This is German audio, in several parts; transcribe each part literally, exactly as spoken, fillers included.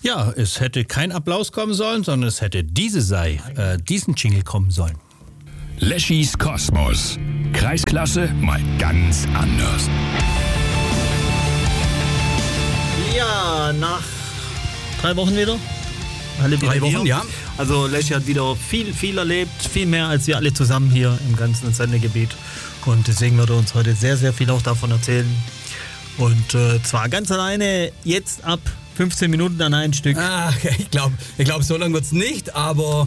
Ja, es hätte kein Applaus kommen sollen, sondern es hätte diese sei, äh, diesen Jingle kommen sollen. Leschis Kosmos. Kreisklasse mal ganz anders. Ja, nach drei Wochen wieder. Alle Drei Wochen, hier. ja. Also Leschi hat wieder viel, viel erlebt, viel mehr als wir alle zusammen hier im ganzen Sendegebiet. Und deswegen wird er uns heute sehr, sehr viel auch davon erzählen. Und äh, zwar ganz alleine jetzt ab fünfzehn Minuten an ein Stück. Ach, ich glaube, ich glaub, so lange wird es nicht, aber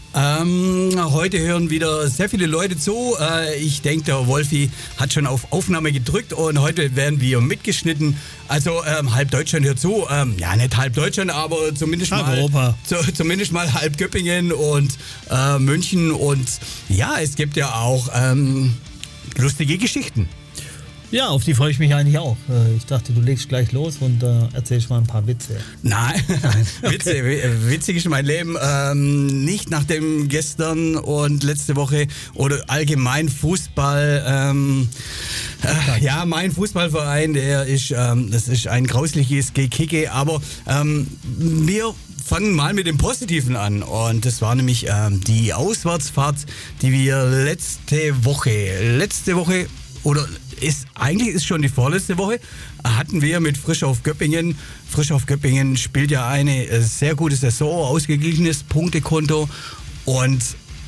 ähm, heute hören wieder sehr viele Leute zu. Äh, ich denke, der Wolfi hat schon auf Aufnahme gedrückt und heute werden wir mitgeschnitten. Also ähm, halb Deutschland hört zu. Ähm, ja, nicht halb Deutschland, aber zumindest mal, Europa. zu, zumindest mal halb Göppingen und äh, München. Und ja, es gibt ja auch ähm, lustige Geschichten. Ja, auf die freue ich mich eigentlich auch. Äh, Ich dachte, du legst gleich los und äh, erzählst mal ein paar Witze. Nein, Witze, witzig ist mein Leben. Ähm, nicht nachdem gestern und letzte Woche oder allgemein Fußball, ähm, äh, ja, mein Fußballverein, der ist, ähm, das ist ein grausliches Gekicke, aber ähm, wir fangen mal mit dem Positiven an und das war nämlich ähm, die Auswärtsfahrt, die wir letzte Woche, letzte Woche oder ist, eigentlich ist schon die vorletzte Woche, hatten wir mit Frisch auf Göppingen. Frisch auf Göppingen spielt ja eine sehr gute Saison, ausgeglichenes Punktekonto und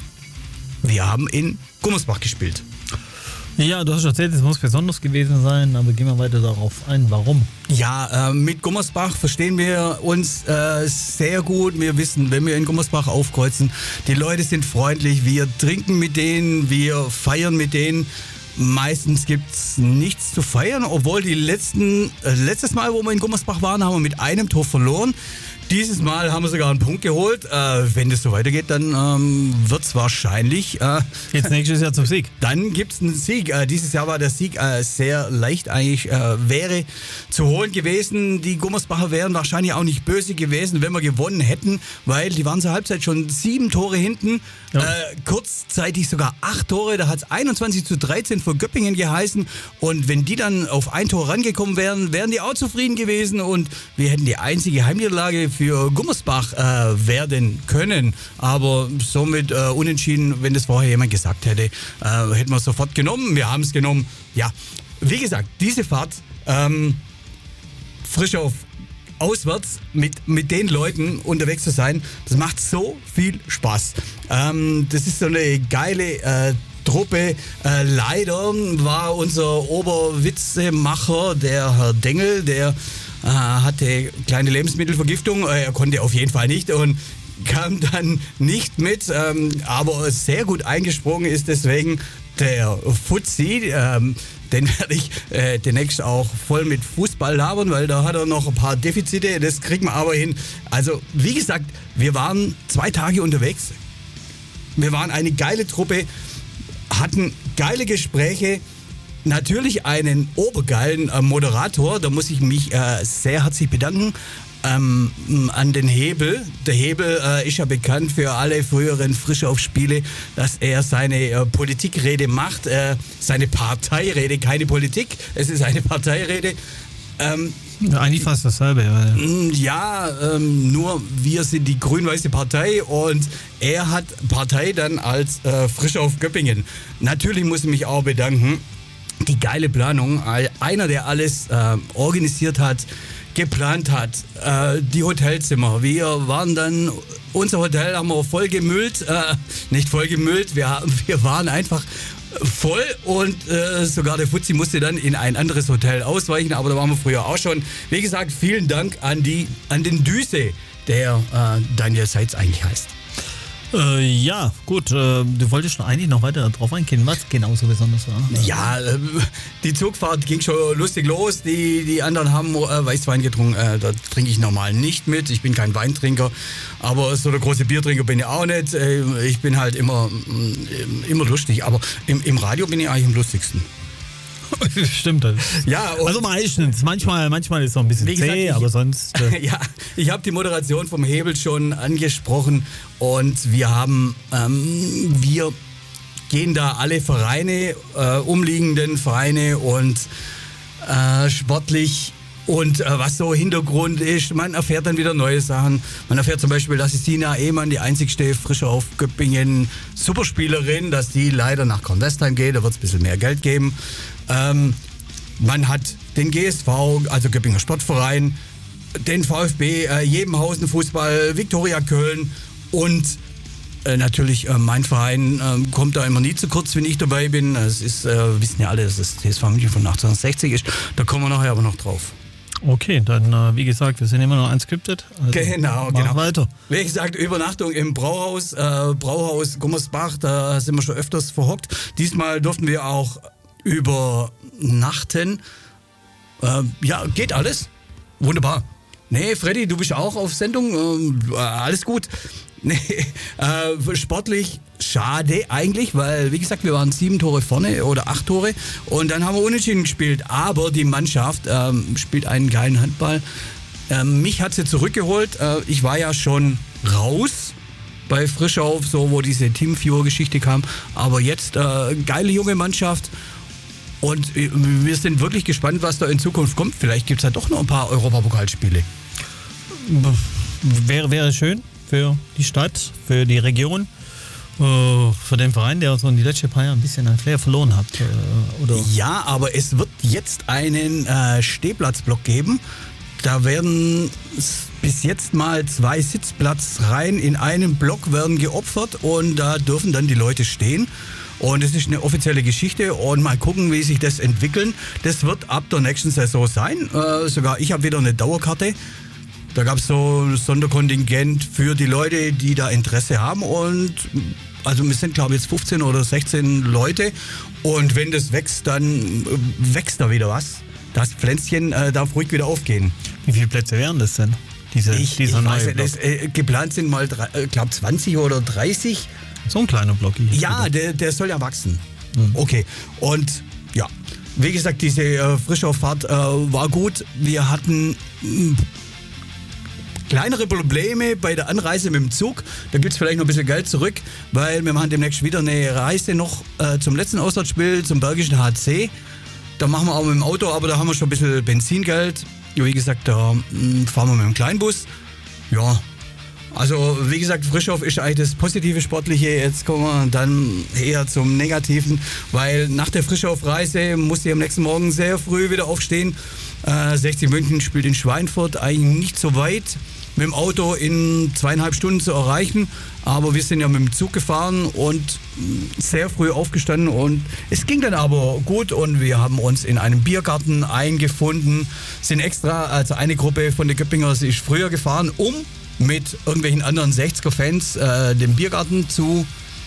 wir haben in Gummersbach gespielt. Ja, du hast erzählt, es muss besonders gewesen sein, aber gehen wir weiter darauf ein, warum? Ja, äh, mit Gummersbach verstehen wir uns äh, sehr gut. Wir wissen, wenn wir in Gummersbach aufkreuzen, die Leute sind freundlich, wir trinken mit denen, wir feiern mit denen. Meistens gibt es nichts zu feiern, obwohl die letzten, äh, letztes Mal, wo wir in Gummersbach waren, haben wir mit einem Tor verloren. Dieses Mal haben wir sogar einen Punkt geholt. Äh, wenn das so weitergeht, dann ähm, wird es wahrscheinlich... Äh, Jetzt nächstes Jahr zum Sieg. Dann gibt es einen Sieg. Äh, dieses Jahr war der Sieg äh, sehr leicht eigentlich, äh, wäre zu holen gewesen. Die Gummersbacher wären wahrscheinlich auch nicht böse gewesen, wenn wir gewonnen hätten, weil die waren zur Halbzeit schon sieben Tore hinten. Ja. Äh, kurzzeitig sogar acht Tore. Da hat es einundzwanzig zu dreizehn für Göppingen geheißen. Und wenn die dann auf ein Tor rangekommen wären, wären die auch zufrieden gewesen. Und wir hätten die einzige Heimniederlage für Gummersbach äh, werden können. Aber somit äh, unentschieden, wenn das vorher jemand gesagt hätte, äh, hätten wir es sofort genommen. Wir haben es genommen. Ja, wie gesagt, diese Fahrt ähm, frisch auf auswärts mit, mit den Leuten unterwegs zu sein, das macht so viel Spaß. Ähm, das ist so eine geile äh, Truppe. Äh, leider war unser Oberwitzemacher, der Herr Dengel, der äh, hatte kleine Lebensmittelvergiftung. Äh, er konnte auf jeden Fall nicht und kam dann nicht mit, ähm, aber sehr gut eingesprungen ist deswegen der Fuzzi. Ähm, den werde ich äh, demnächst auch voll mit Fußball labern, weil da hat er noch ein paar Defizite, das kriegen wir aber hin. Also wie gesagt, wir waren zwei Tage unterwegs, wir waren eine geile Truppe, hatten geile Gespräche, natürlich einen obergeilen äh, Moderator, da muss ich mich äh, sehr herzlich bedanken. Ähm, an den Hebel. Der Hebel äh, ist ja bekannt für alle früheren Frisch-auf-Spiele, dass er seine äh, Politikrede macht, äh, seine Parteirede, keine Politik, es ist eine Parteirede. Ähm, ja, eigentlich fast dasselbe. Ja, ähm, nur wir sind die grün-weiße Partei und er hat Partei dann als äh, Frisch auf Göppingen. Natürlich muss ich mich auch bedanken, die geile Planung, einer, der alles äh, organisiert hat, geplant hat, äh, die Hotelzimmer. Wir waren dann, unser Hotel haben wir voll gemüllt, äh, nicht voll gemüllt, wir, wir waren einfach voll und äh, sogar der Fuzzi musste dann in ein anderes Hotel ausweichen, aber da waren wir früher auch schon. Wie gesagt, vielen Dank an, die, an den Düse, der äh, Daniel Seitz eigentlich heißt. Äh, ja, gut, äh, du wolltest schon eigentlich noch weiter drauf eingehen, was genau so besonders war. Ja, äh, die Zugfahrt ging schon lustig los. Die, die anderen haben äh, Weißwein getrunken. Äh, da trinke ich normal nicht mit. Ich bin kein Weintrinker, aber so der große Biertrinker bin ich auch nicht. Äh, ich bin halt immer, äh, immer lustig, aber im, im Radio bin ich eigentlich am lustigsten. Stimmt das. Ja, also meistens. Manchmal, manchmal ist es noch ein bisschen wie gesagt, zäh, ich, aber sonst... Äh ja, ich habe die Moderation vom Hebel schon angesprochen und wir haben, ähm, wir gehen da alle Vereine, äh, umliegenden Vereine und äh, sportlich Und äh, was so Hintergrund ist, man erfährt dann wieder neue Sachen. Man erfährt zum Beispiel, dass die Sina Ehmann, die einzigste frische auf Göppingen Superspielerin, dass die leider nach Kornwestheim geht, da wird es ein bisschen mehr Geld geben. Ähm, man hat den G S V, also Göppinger Sportverein, den VfB, äh, Jebenhausen Fußball, Viktoria Köln und äh, natürlich äh, mein Verein äh, kommt da immer nie zu kurz, wenn ich dabei bin. Es ist, äh, wissen ja alle, dass das T S V München von achtzehnhundertsechzig ist. Da kommen wir nachher aber noch drauf. Okay, dann äh, wie gesagt, wir sind immer noch unscripted. Also genau, mach genau. weiter. Wie gesagt, Übernachtung im Brauhaus, äh, Brauhaus Gummersbach, da sind wir schon öfters verhockt. Diesmal durften wir auch übernachten. Äh, ja, geht alles. Wunderbar. Nee, Freddy, du bist auch auf Sendung. Äh, alles gut. Nee, äh, sportlich schade eigentlich, weil, wie gesagt, wir waren sieben Tore vorne oder acht Tore und dann haben wir unentschieden gespielt. Aber die Mannschaft ähm, spielt einen geilen Handball. Ähm, mich hat sie zurückgeholt. Äh, ich war ja schon raus bei Frischauf, so wo diese Teamviewer-Geschichte kam. Aber jetzt äh, geile junge Mannschaft. Und wir sind wirklich gespannt, was da in Zukunft kommt. Vielleicht gibt es ja doch noch ein paar Europapokalspiele. Wäre, wäre schön für die Stadt, für die Region, für den Verein, der so in die letzten paar Jahre ein bisschen an Flair verloren hat. Oder? Ja, aber es wird jetzt einen äh, Stehplatzblock geben. Da werden bis jetzt mal zwei Sitzplatzreihen in einem Block werden geopfert und da dürfen dann die Leute stehen. Und es ist eine offizielle Geschichte und mal gucken, wie sich das entwickeln. Das wird ab der nächsten Saison sein. Äh, sogar ich habe wieder eine Dauerkarte. Da gab es so ein Sonderkontingent für die Leute, die da Interesse haben. Und also wir sind, glaube ich, jetzt fünfzehn oder sechzehn Leute. Und wenn das wächst, dann wächst da wieder was. Das Pflänzchen äh, darf ruhig wieder aufgehen. Wie viele Plätze wären das denn? Diese, ich dieser ich neue weiß nicht, Block? das, äh, geplant sind mal, ich glaube, zwanzig oder dreißig. So ein kleiner Block. Ja, der, der soll ja wachsen. Mhm. Okay. Und ja, wie gesagt, diese äh, Frischauffahrt äh, war gut. Wir hatten mh, kleinere Probleme bei der Anreise mit dem Zug. Da gibt es vielleicht noch ein bisschen Geld zurück, weil wir machen demnächst wieder eine Reise noch äh, zum letzten Auswärtsspiel, zum Bergischen H C. Da machen wir auch mit dem Auto, aber da haben wir schon ein bisschen Benzingeld. Wie gesagt, da mh, fahren wir mit dem Kleinbus. Ja. Also, wie gesagt, Frischauf ist eigentlich das positive Sportliche. Jetzt kommen wir dann eher zum Negativen, weil nach der Frischauf-Reise musste ich am nächsten Morgen sehr früh wieder aufstehen. Äh, sechzig München spielt in Schweinfurt, eigentlich nicht so weit mit dem Auto in zweieinhalb Stunden zu erreichen. Aber wir sind ja mit dem Zug gefahren und sehr früh aufgestanden und es ging dann aber gut und wir haben uns in einem Biergarten eingefunden, sind extra, also eine Gruppe von den Göppingers ist früher gefahren, um mit irgendwelchen anderen sechziger-Fans äh, den Biergarten zu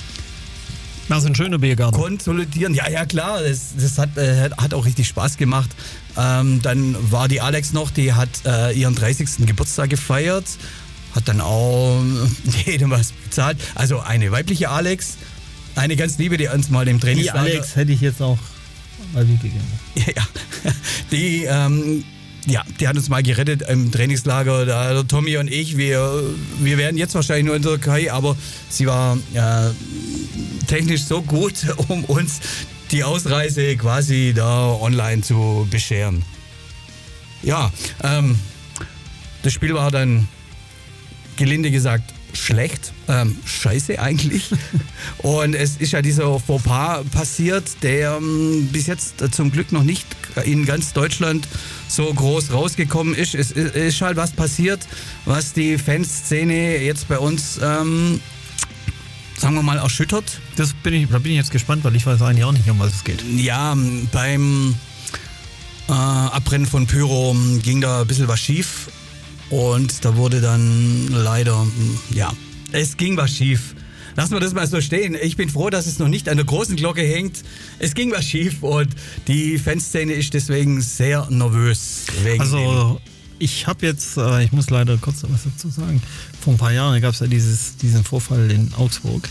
Das ist ein schöner Biergarten. konsolidieren. Ja, ja klar, das, das hat, äh, hat auch richtig Spaß gemacht. Ähm, dann war die Alex noch, die hat äh, ihren dreißigsten Geburtstag gefeiert, hat dann auch jedem was bezahlt. Also eine weibliche Alex, eine ganz liebe, die uns mal im Die Trainingslager... Alex hätte ich jetzt auch mal wie gegeben. Ja, ja. Die, ähm, ja, die hat uns mal gerettet im Trainingslager. Da, der Tommy und ich, wir, wir wären jetzt wahrscheinlich nur in der Türkei, aber sie war äh, technisch so gut, um uns die Ausreise quasi da online zu bescheren. Ja, ähm, das Spiel war dann gelinde gesagt schlecht, ähm, scheiße eigentlich. Und es ist ja dieser Fauxpas passiert, der ähm, bis jetzt äh, zum Glück noch nicht in ganz Deutschland so groß rausgekommen ist. Es ist, ist halt was passiert, was die Fanszene jetzt bei uns, ähm, sagen wir mal, erschüttert. Das bin ich, da bin ich jetzt gespannt, weil ich weiß eigentlich auch nicht, um was es geht. Ja, beim äh, Abbrennen von Pyro ging da ein bisschen was schief. Und da wurde dann leider, ja, es ging was schief. Lassen wir das mal so stehen. Ich bin froh, dass es noch nicht an der großen Glocke hängt. Es ging was schief und die Fanszene ist deswegen sehr nervös. Wegen Also ich habe jetzt, äh, ich muss leider kurz was dazu sagen, vor ein paar Jahren gab es ja dieses, diesen Vorfall in Augsburg.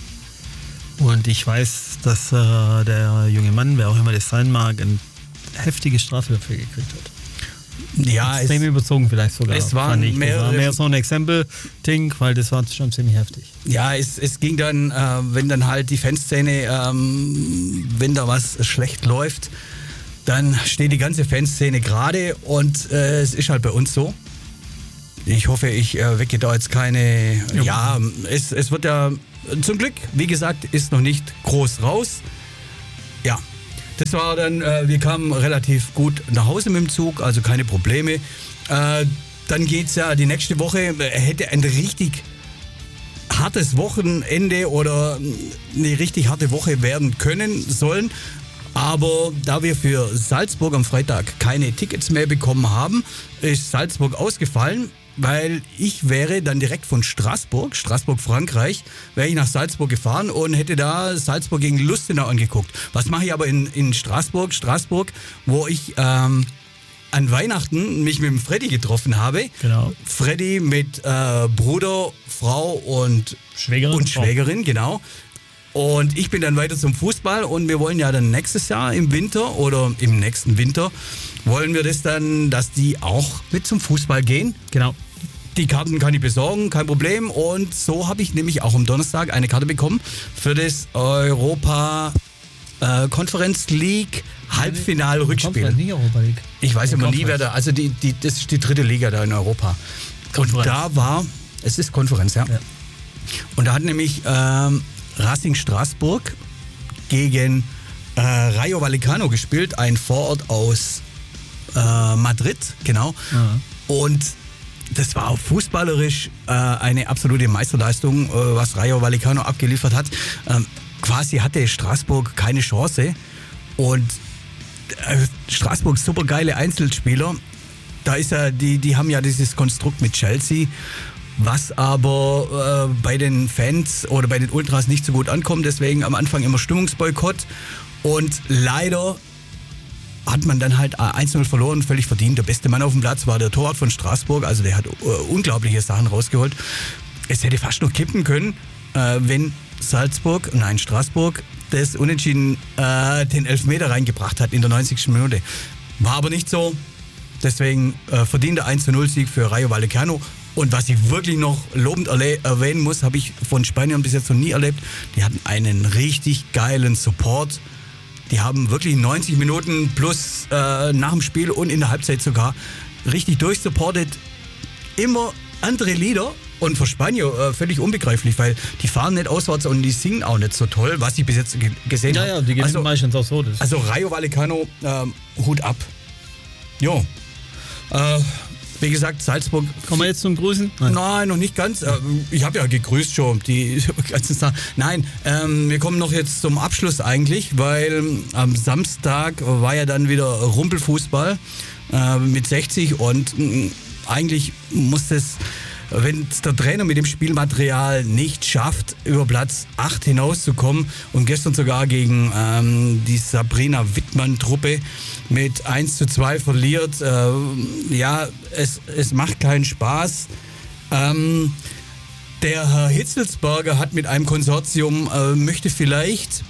Und ich weiß, dass äh, der junge Mann, wer auch immer das sein mag, eine heftige Strafe dafür gekriegt hat. ja, Extrem es, überzogen vielleicht sogar. es waren fand ich. Das war mehrere- mehr so ein Exempel-Ding, weil das war schon ziemlich heftig. ja, es, es ging dann, äh, wenn dann halt die Fanszene, ähm, wenn da was schlecht läuft, dann steht die ganze Fanszene gerade und äh, es ist halt bei uns so. Ich hoffe, ich äh, wecke da jetzt keine... Ja, ja es, es wird ja zum Glück, wie gesagt, ist noch nicht groß raus. Ja, das war dann, äh, wir kamen relativ gut nach Hause mit dem Zug, also keine Probleme. Äh, dann geht's ja die nächste Woche, hätte ein richtig hartes Wochenende oder eine richtig harte Woche werden können sollen. Aber da wir für Salzburg am Freitag keine Tickets mehr bekommen haben, ist Salzburg ausgefallen, weil ich wäre dann direkt von Straßburg, Straßburg, Frankreich, wäre ich nach Salzburg gefahren und hätte da Salzburg gegen Lustenau angeguckt. Was mache ich aber in, in Straßburg, Straßburg, wo ich ähm, an Weihnachten mich mit dem Freddy getroffen habe. Genau. Freddy mit äh, Bruder, Frau und Schwägerin. Und Schwägerin, genau. Und ich bin dann weiter zum Fußball und wir wollen ja dann nächstes Jahr im Winter oder im nächsten Winter wollen wir das dann, dass die auch mit zum Fußball gehen. Genau. Die Karten kann ich besorgen, kein Problem. Und so habe ich nämlich auch am Donnerstag eine Karte bekommen für das Europa äh, Conference League Halbfinal-Rückspiel. Nicht Europa League. Ich weiß immer nie, wer da, also die, die, das ist die dritte Liga da in Europa. Konferenz. Und da war, es ist Konferenz, ja. Ja. Und da hat nämlich ähm, Racing Straßburg gegen äh, Rayo Vallecano gespielt, ein Vorort aus äh, Madrid, genau. Ja. Und das war auch fußballerisch äh, eine absolute Meisterleistung, äh, was Rayo Vallecano abgeliefert hat. Ähm, quasi hatte Straßburg keine Chance und äh, Straßburg super geile Einzelspieler. Da ist ja, die, die haben ja dieses Konstrukt mit Chelsea, was aber äh, bei den Fans oder bei den Ultras nicht so gut ankommt. Deswegen am Anfang immer Stimmungsboykott. Und leider hat man dann halt eins zu null verloren, völlig verdient. Der beste Mann auf dem Platz war der Torwart von Straßburg. Also der hat äh, unglaubliche Sachen rausgeholt. Es hätte fast noch kippen können, äh, wenn Salzburg, nein Straßburg, das Unentschieden äh, den Elfmeter reingebracht hat in der neunzigsten Minute. War aber nicht so. Deswegen äh, verdienter eins zu null Sieg für Rayo Vallecano. Und was ich wirklich noch lobend erle- erwähnen muss, habe ich von Spaniern bis jetzt noch nie erlebt. Die hatten einen richtig geilen Support. Die haben wirklich neunzig Minuten plus äh, nach dem Spiel und in der Halbzeit sogar richtig durchsupportet. Immer andere Lieder. Und für Spanier äh, völlig unbegreiflich, weil die fahren nicht auswärts und die singen auch nicht so toll, was ich bis jetzt ge- gesehen habe. Ja, ja, die gewinnen also, meistens auch so. Das also Rayo Vallecano, ähm, Hut ab. Jo. Äh, wie gesagt, Salzburg. Kommen wir jetzt zum Grüßen? Nein, Nein noch nicht ganz. Äh, ich habe ja gegrüßt schon. Die ganzen Tag. Nein, ähm, wir kommen noch jetzt zum Abschluss eigentlich, weil am Samstag war ja dann wieder Rumpelfußball äh, mit sechzig und mh, eigentlich muss es, wenn es der Trainer mit dem Spielmaterial nicht schafft, über Platz acht hinauszukommen und gestern sogar gegen ähm, die Sabrina Wittmann-Truppe mit eins zu zwei verliert, äh, ja, es, es macht keinen Spaß. Ähm, der Herr Hitzelsberger hat mit einem Konsortium, äh, möchte vielleicht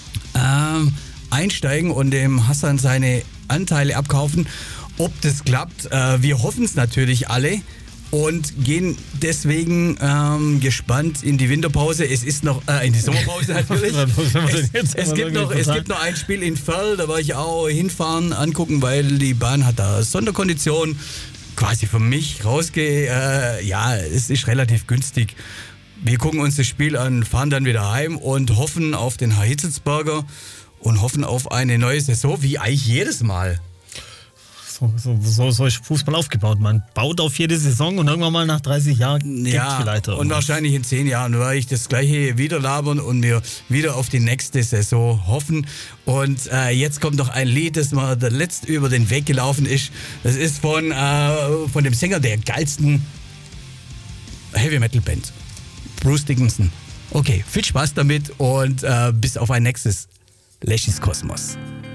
äh, einsteigen und dem Hassan seine Anteile abkaufen. Ob das klappt, äh, wir hoffen es natürlich alle. Und gehen deswegen ähm, gespannt in die Winterpause. Es ist noch, äh, in die Sommerpause natürlich. es, es, gibt noch, es gibt noch ein Spiel in Verl, da war ich auch hinfahren, angucken, weil die Bahn hat da Sonderkonditionen. Quasi für mich rausge... Äh, ja, es ist relativ günstig. Wir gucken uns das Spiel an, fahren dann wieder heim und hoffen auf den Herr Hitzelsberger und hoffen auf eine neue Saison, wie eigentlich jedes Mal. So, so, so, so ist Fußball aufgebaut. Man baut auf jede Saison und irgendwann mal nach dreißig Jahren gibt es vielleicht irgendwas. Und wahrscheinlich in zehn Jahren werde ich das Gleiche wieder labern und wir wieder auf die nächste Saison hoffen. Und äh, jetzt kommt noch ein Lied, das mir der letzte über den Weg gelaufen ist. Das ist von, äh, von dem Sänger der geilsten Heavy-Metal-Band, Bruce Dickinson. Okay, viel Spaß damit und äh, bis auf ein nächstes Leschis Kosmos.